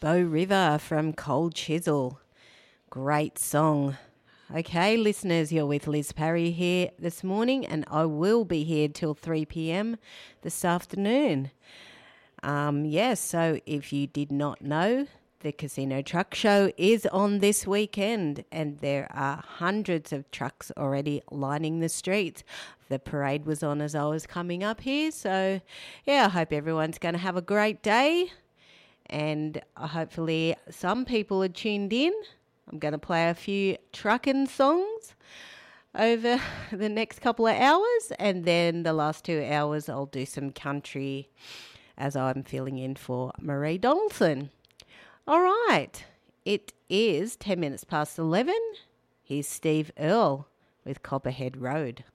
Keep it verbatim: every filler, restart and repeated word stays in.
Bow River from Cold Chisel. Great song. Okay, listeners, you're with Liz Parry here this morning, and I will be here till three p.m. this afternoon. Um, yes, so if you did not know, the Casino Truck Show is on this weekend, and there are hundreds of trucks already lining the streets. The parade was on as I was coming up here, so yeah, I hope everyone's going to have a great day, and hopefully some people are tuned in. I'm going to play a few trucking songs over the next couple of hours, and then the last two hours I'll do some country as I'm filling in for Marie Donaldson. All right, it is ten minutes past eleven. Here's Steve Earle with Copperhead Road.